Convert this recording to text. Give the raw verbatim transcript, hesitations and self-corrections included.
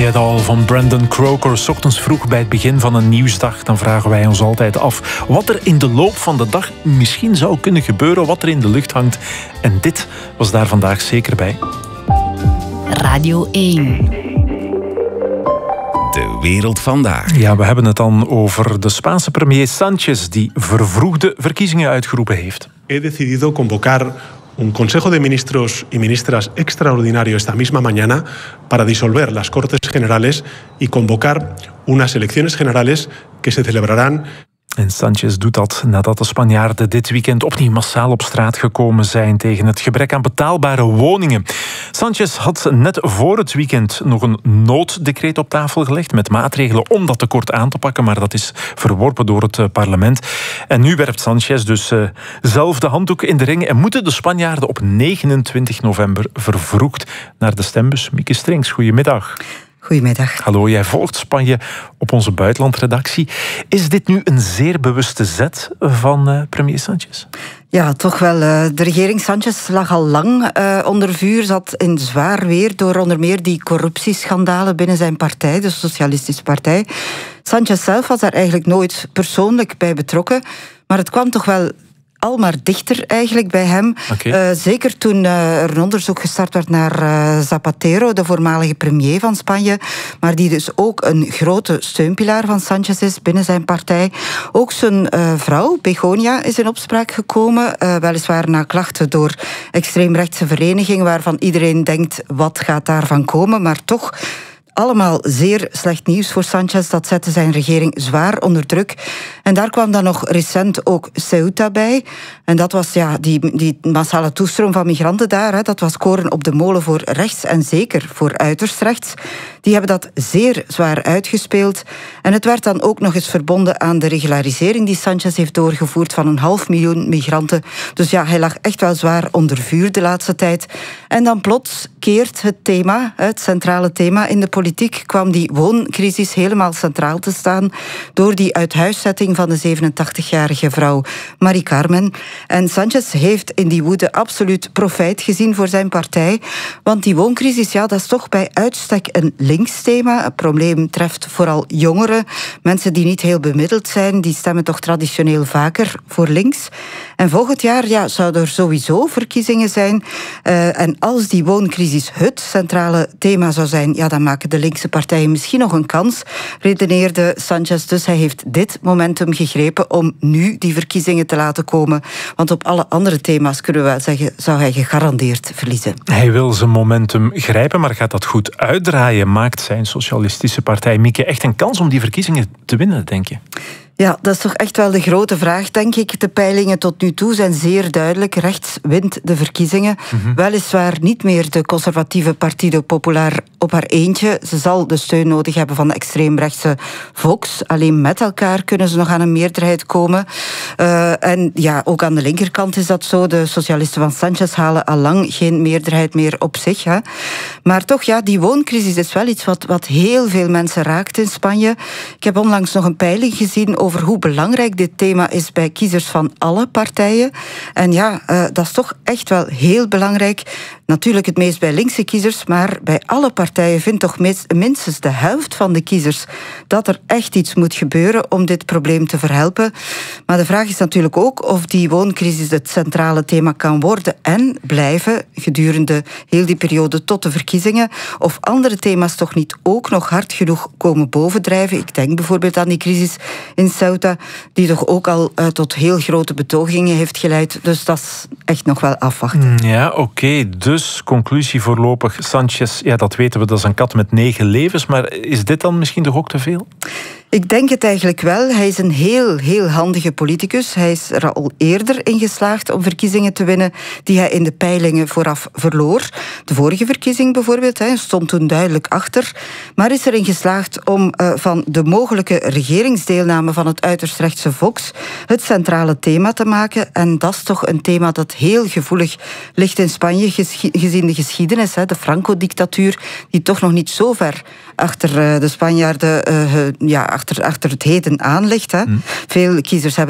het al van Brandon Croker. 's Ochtends vroeg bij het begin van een nieuwsdag. Dan vragen wij ons altijd af wat er in de loop van de dag misschien zou kunnen gebeuren. Wat er in de lucht hangt. En dit was daar vandaag zeker bij. Radio één. De wereld vandaag. Ja, we hebben het dan over de Spaanse premier Sánchez die vervroegde verkiezingen uitgeroepen heeft. He decidido convocar un Consejo de Ministros y Ministras extraordinario esta misma mañana para disolver las Cortes Generales y convocar unas elecciones generales que se celebrarán. En Sánchez doet dat nadat de Spanjaarden dit weekend opnieuw massaal op straat gekomen zijn tegen het gebrek aan betaalbare woningen. Sánchez had net voor het weekend nog een nooddecreet op tafel gelegd met maatregelen om dat tekort aan te pakken, maar dat is verworpen door het parlement. En nu werpt Sánchez dus uh, zelf de handdoek in de ring en moeten de Spanjaarden op negenentwintig november vervroegd naar de stembus. Mieke Strings, goedemiddag. Goedemiddag. Hallo, jij volgt Spanje op onze buitenlandredactie. Is dit nu een zeer bewuste zet van uh, premier Sánchez? Ja, toch wel. Uh, de regering Sánchez lag al lang uh, onder vuur, zat in zwaar weer door onder meer die corruptieschandalen binnen zijn partij, de Socialistische Partij. Sánchez zelf was daar eigenlijk nooit persoonlijk bij betrokken, maar het kwam toch wel al maar dichter eigenlijk bij hem. Okay. Uh, zeker toen uh, er een onderzoek gestart werd naar uh, Zapatero, de voormalige premier van Spanje, maar die dus ook een grote steunpilaar van Sánchez is binnen zijn partij. Ook zijn uh, vrouw, Begoña, is in opspraak gekomen, uh, weliswaar na klachten door extreemrechtse verenigingen, waarvan iedereen denkt, wat gaat daarvan komen, maar toch allemaal zeer slecht nieuws voor Sánchez. Dat zette zijn regering zwaar onder druk. En daar kwam dan nog recent ook Ceuta bij. En dat was ja, die, die massale toestroom van migranten daar. Hè, dat was koren op de molen voor rechts en zeker voor uiterst rechts. Die hebben dat zeer zwaar uitgespeeld. En het werd dan ook nog eens verbonden aan de regularisering die Sánchez heeft doorgevoerd van een half miljoen migranten. Dus ja, hij lag echt wel zwaar onder vuur de laatste tijd. En dan plots keert het thema, het centrale thema in de politiek, kwam die wooncrisis helemaal centraal te staan door die uithuiszetting van de zevenentachtigjarige vrouw Mari Carmen. En Sánchez heeft in die woede absoluut profijt gezien voor zijn partij. Want die wooncrisis, ja, dat is toch bij uitstek een links thema. Het probleem treft vooral jongeren, mensen die niet heel bemiddeld zijn, die stemmen toch traditioneel vaker voor links. En volgend jaar ja, zouden er sowieso verkiezingen zijn. Uh, en als die wooncrisis het centrale thema zou zijn, ja, dan maken de linkse partijen misschien nog een kans, redeneerde Sánchez. Dus hij heeft dit momentum gegrepen om nu die verkiezingen te laten komen. Want op alle andere thema's, kunnen we wel zeggen, zou hij gegarandeerd verliezen. Hij wil zijn momentum grijpen, maar gaat dat goed uitdraaien? Maakt zijn Socialistische Partij, Mieke, echt een kans om die verkiezingen te winnen, denk je? Ja, dat is toch echt wel de grote vraag, denk ik. De peilingen tot nu toe zijn zeer duidelijk. Rechts wint de verkiezingen. Mm-hmm. Weliswaar niet meer de conservatieve Partido Popular op haar eentje. Ze zal de steun nodig hebben van de extreemrechtse Vox. Alleen met elkaar kunnen ze nog aan een meerderheid komen. Uh, en ja, ook aan de linkerkant is dat zo. De socialisten van Sánchez halen al lang geen meerderheid meer op zich. Hè. Maar toch, ja, die wooncrisis is wel iets wat, wat heel veel mensen raakt in Spanje. Ik heb onlangs nog een peiling gezien over hoe belangrijk dit thema is bij kiezers van alle partijen. En ja, uh, dat is toch echt wel heel belangrijk. Natuurlijk het meest bij linkse kiezers, maar bij alle partijen vindt toch minstens de helft van de kiezers dat er echt iets moet gebeuren om dit probleem te verhelpen. Maar de vraag is natuurlijk ook of die wooncrisis het centrale thema kan worden en blijven gedurende heel die periode tot de verkiezingen. Of andere thema's toch niet ook nog hard genoeg komen bovendrijven. Ik denk bijvoorbeeld aan die crisis in Ceuta, die toch ook al uh, tot heel grote betogingen heeft geleid. Dus dat is echt nog wel afwachten. Ja, oké. Okay. Dus, conclusie voorlopig. Sánchez, ja, dat weten we, dat is een kat met negen levens. Maar is dit dan misschien toch ook te veel? Ik denk het eigenlijk wel. Hij is een heel, heel handige politicus. Hij is er al eerder in geslaagd om verkiezingen te winnen die hij in de peilingen vooraf verloor. De vorige verkiezing bijvoorbeeld, hij stond toen duidelijk achter. Maar is erin geslaagd om uh, van de mogelijke regeringsdeelname van het uiterst rechtse Vox het centrale thema te maken. En dat is toch een thema dat heel gevoelig ligt in Spanje, gezien de geschiedenis, hè, de Franco-dictatuur, die toch nog niet zo ver achter uh, de Spanjaarden, uh, ja, achter, achter het heden aan ligt. Hè. Mm. Veel kiezers hebben